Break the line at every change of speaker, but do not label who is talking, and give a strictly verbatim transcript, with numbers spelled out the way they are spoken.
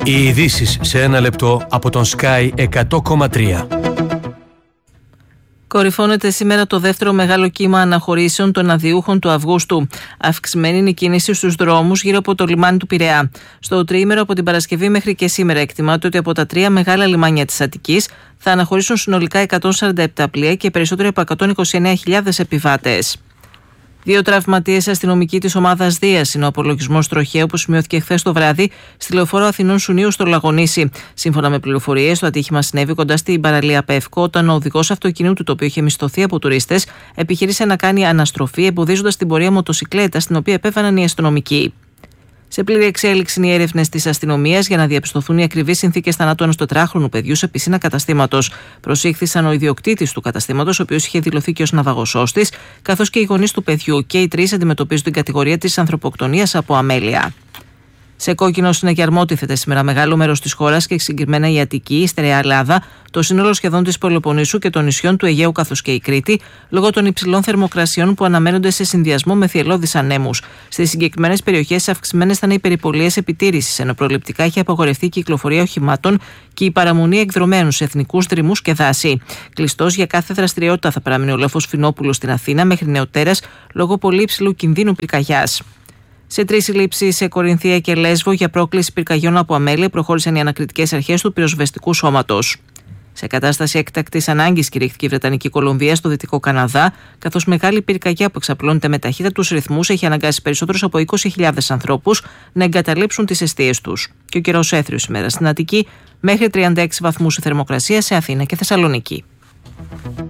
Οι ειδήσεις σε ένα λεπτό από τον Sky εκατό κόμμα τρία.
Κορυφώνεται σήμερα το δεύτερο μεγάλο κύμα αναχωρήσεων των αδειούχων του Αυγούστου. Αυξημένη είναι η κίνηση στους δρόμους γύρω από το λιμάνι του Πειραιά. Στο τριήμερο από την Παρασκευή μέχρι και σήμερα εκτιμάται ότι από τα τρία μεγάλα λιμάνια της Αττικής θα αναχωρήσουν συνολικά εκατόν σαράντα επτά πλοία και περισσότεροι από εκατόν είκοσι εννέα χιλιάδες επιβάτες. Δύο τραυματίες αστυνομικοί της ομάδας Δίας είναι ο απολογισμός τροχαίου που σημειώθηκε χθες το βράδυ στη λεωφόρο Αθηνών Σουνίου στο Λαγονήσι. Σύμφωνα με πληροφορίες, το ατύχημα συνέβη κοντά στην παραλία Πεύκο, όταν ο οδηγός αυτοκινήτου, το οποίο είχε μισθωθεί από τουρίστες, επιχείρησε να κάνει αναστροφή, εμποδίζοντας την πορεία μοτοσικλέτα, στην οποία επέβαιναν οι αστυνομικοί. Σε πλήρη εξέλιξη είναι οι έρευνες της αστυνομίας για να διαπιστωθούν οι ακριβείς συνθήκες θανάτου ενός τετράχρονου παιδιού σε πισίνα καταστήματος. Προσήχθησαν ο ιδιοκτήτης του καταστήματος, ο οποίος είχε δηλωθεί και ως ναυαγοσώστης, καθώς και οι γονείς του παιδιού, και οι τρεις αντιμετωπίζουν την κατηγορία της ανθρωποκτονίας από αμέλεια. Σε κόκκινο συναγερμό τίθεται σήμερα μεγάλο μέρος της χώρας και συγκεκριμένα η Αττική, η Στερεά Ελλάδα, το σύνολο σχεδόν της Πελοποννήσου και των νησιών του Αιγαίου καθώς και η Κρήτη, λόγω των υψηλών θερμοκρασιών που αναμένονται σε συνδυασμό με θυελλώδεις ανέμους. Στις συγκεκριμένες περιοχές αυξημένες θα είναι οι περιπολίες επιτήρησης, ενώ προληπτικά έχει απαγορευτεί η κυκλοφορία οχημάτων και η παραμονή εκδρομένων σε εθνικούς δρυμούς και δάση. Κλειστός για κάθε δραστηριότητα θα παραμείνει ο λόφος Φινόπουλου στην Αθήνα μέχρι νεοτέρας λόγω πολύ υψηλού κινδύνου πυρκαγιάς. Σε τρεις συλλήψεις σε Κορινθία και Λέσβο για πρόκληση πυρκαγιών από αμέλεια προχώρησαν οι ανακριτικές αρχές του πυροσβεστικού σώματος. Σε κατάσταση έκτακτης ανάγκης κηρύχθηκε η Βρετανική Κολομβία στο Δυτικό Καναδά, καθώς μεγάλη πυρκαγιά που εξαπλώνεται με ταχύτατους ρυθμούς έχει αναγκάσει περισσότερους από είκοσι χιλιάδες ανθρώπους να εγκαταλείψουν τις εστίες τους. Και ο καιρός έθριος σήμερα στην Αττική, μέχρι τριάντα έξι βαθμούς η θερμοκρασία σε Αθήνα και Θεσσαλονίκη.